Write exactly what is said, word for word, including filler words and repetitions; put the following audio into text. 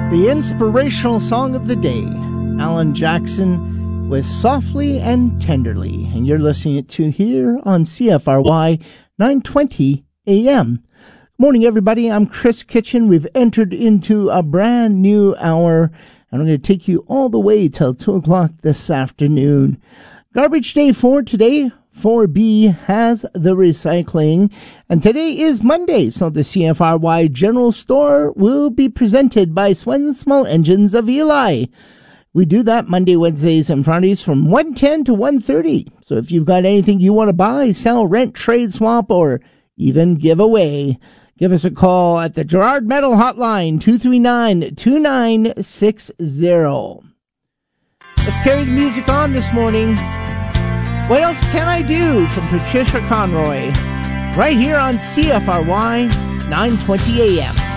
The inspirational song of the day, Alan Jackson with Softly and Tenderly. And you're listening to here on C F R Y nine twenty A M. Good morning, everybody. I'm Chris Kitchen. We've entered into a brand new hour, and I'm going to take you all the way till two o'clock this afternoon. Garbage day for today. four B has the recycling, and today is Monday, so the C F R Y General Store will be presented by Swen Small Engines of Eli. We do that Monday, Wednesdays, and Fridays from one ten to one thirty. So if you've got anything you want to buy, sell, rent, trade, swap, or even give away, give us a call at the Gerard Metal Hotline, two three nine, two nine six zero. Let's carry the music on this morning. What Else Can I Do from Patricia Conroy, right here on C F R Y nine twenty A M.